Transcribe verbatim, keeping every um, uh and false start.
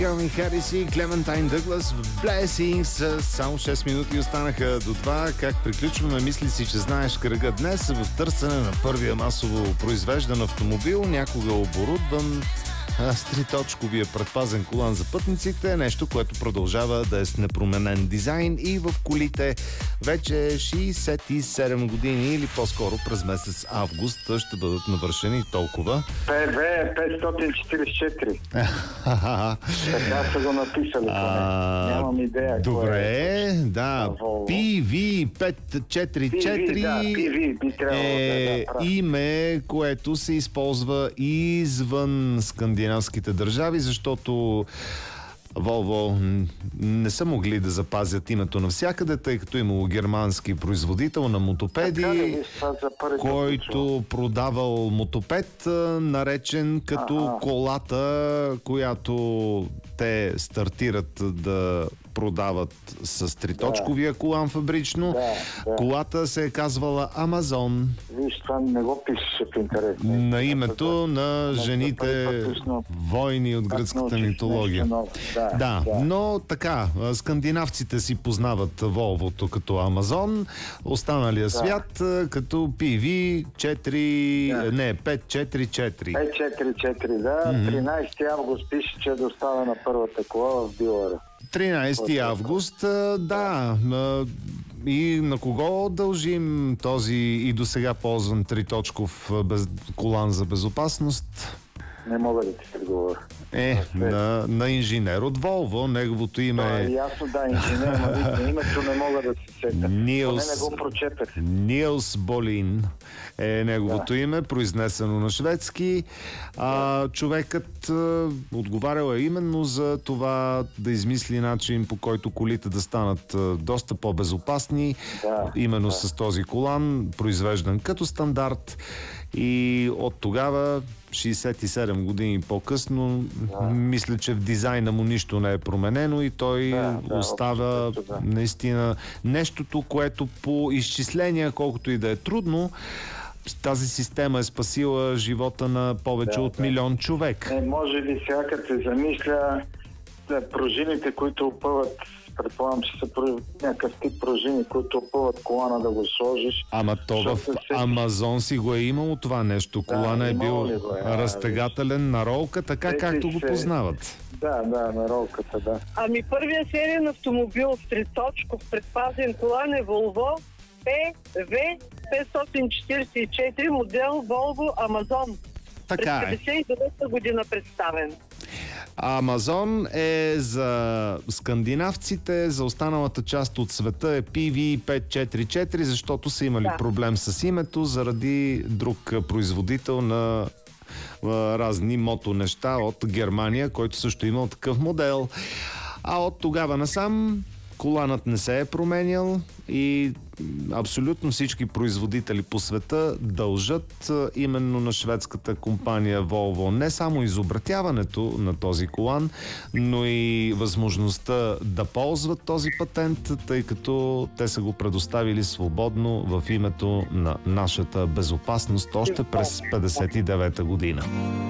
Калвин Харис и Клементайн Дъглас в Blessings. Само шест минути останаха до това. Как приключваме? Мисли си, че знаеш кръга днес в търсене на първия масово произвеждан автомобил, някога оборудван с триточковия предпазен колан за пътниците, нещо, което продължава да е с непроменен дизайн и в колите вече шейсет и седем години, или по-скоро през месец август ще бъдат навършени толкова. Пе ве петстотин четиридесет и четири. Така са го написали. А, нямам идея. Добре, е. да. Пи ви петстотин четиридесет и четири да, Пи Ви би трябвало е да, да, име, което се използва извън скандинавските държави, защото Volvo не са могли да запазят името навсякъде, тъй като имало германски производител на мотопеди, ли, който продавал мотопед, наречен като ага. колата, която те стартират да продават с триточковия да. колан фабрично. Да, да. Колата се е казвала Амазон. Виж, това не го пишеше в интерес. На името на жените войни от гръцката митология. Да, да, да, но така, скандинавците си познават Волвото като Амазон, останалия да. свят като Пи Ви четири, да. не, петстотин четиридесет и четири. петстотин четиридесет и четири, да. Mm-hmm. тринадесети август пише, че е доставена първата кола в Билара. тринадесети август, да. И на кого дължим този и до сега ползван триточков без... колан за безопасност? Не мога да ти отговоря. Е, на, на инженер от Волво. Неговото име е... Ясно, да, инженер, но името не мога да се сета. Нилс... Не, не го прочетах. Нилс Болин е неговото да. име, произнесено на шведски. А, човекът а, отговарял е именно за това да измисли начин, по който колите да станат а, доста по-безопасни. Да, именно да. с този колан, произвеждан като стандарт. И от тогава, шейсет и седем години по-късно, да. мисля, че в дизайна му нищо не е променено и той да, да, остава общо, да. наистина нещото, което по изчисления, колкото и да е трудно, тази система е спасила живота на повече да, от да. милион човек. Не, може ли сега, като се замисля, да, пружините, които опъват, предполагам, че са някакъв тип пружини, които опъват колана да го сложиш. Ама то в се... Амазон си го е имало това нещо. Да, колана е бил е, разтегателен на ролка, така Сети както го се... познават. Да, да, на ролката, да. Ами първия сериен автомобил с триточков предпазен колан е Volvo Пе ве петстотин четиридесет и четири, модел Volvo Amazon. Така е. През петдесет и девета година представен. Амазон е за скандинавците, за останалата част от света е Пи Ви петстотин четиридесет и четири, защото са имали да. проблем с името заради друг производител на разни мото неща от Германия, който също имал такъв модел. А от тогава насам коланът не се е променял и абсолютно всички производители по света дължат именно на шведската компания Volvo не само изобретяването на този колан, но и възможността да ползват този патент, тъй като те са го предоставили свободно в името на нашата безопасност още през петдесет и девета година.